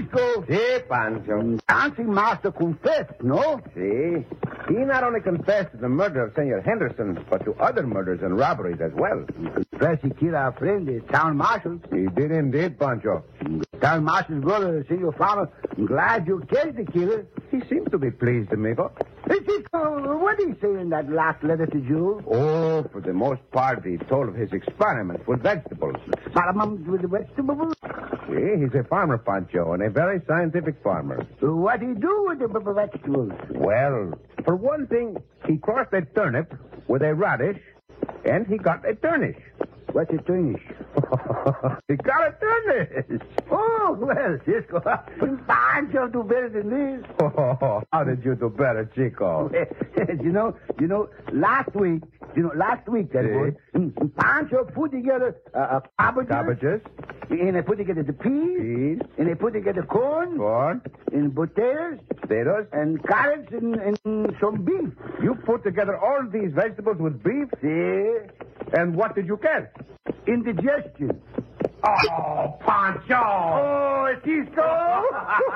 Cisco. Si, Pancho. Dancing master confessed, no? Si. He not only confessed to the murder of Senor Henderson, but to other murders and robberies as well. Confessed he killed our friend, the town marshal. He did indeed, Pancho. Town marshal's brother, Senor Farmer, I'm glad you killed the killer. He seems to be pleased, amigo. Hey, Cisco, what did he say in that last letter to you? Oh, for the most part, he told of his experiments with vegetables. Experiments with the vegetables? See, he's a farmer, Pancho, and a very scientific farmer. What did he do with the vegetables? Well, for one thing, he crossed a turnip with a radish, and he got a turnish. What's a turnish? He got a turnish. Oh, well, Cisco, Pancho do better than this. Oh, how did you do better, Chico? Last week, that was, Pancho put together Cabbages. And they put together the peas. And they put together corn. And potatoes. And carrots and some beef. You put together all these vegetables with beef? See? And what did you get? Indigestion. Oh, Pancho! Oh, Cisco!